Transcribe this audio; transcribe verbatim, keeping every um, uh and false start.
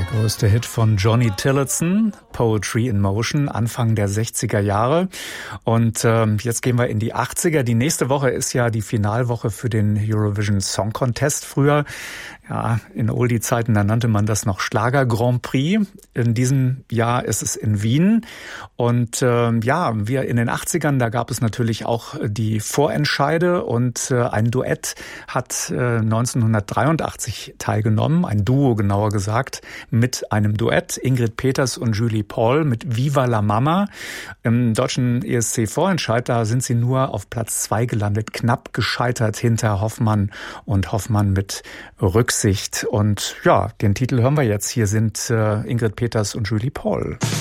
größte Hit von Johnny Tillotson, Poetry in Motion, Anfang der sechziger Jahre. Und ähm, jetzt gehen wir in die achtziger. Die nächste Woche ist ja die Finalwoche für den Eurovision Song Contest. Früher, ja, in Oldie-Zeiten, da nannte man das noch Schlager Grand Prix. In diesem Jahr ist es in Wien. Und ähm, ja, wir in den achtzigern, da gab es natürlich auch die Vorentscheide. Und äh, ein Duett hat äh, neunzehnhundertdreiundachtzig teilgenommen, ein Duo genauer gesagt, mit einem Duett, Ingrid Peters und Julie Paul mit Viva la Mama. Im deutschen E S C-Vorentscheid, da sind sie nur auf Platz zwei gelandet, knapp gescheitert hinter Hoffmann und Hoffmann mit Rücksicht. Und ja, den Titel hören wir jetzt. Hier sind äh, Ingrid Peters und Julie Paul.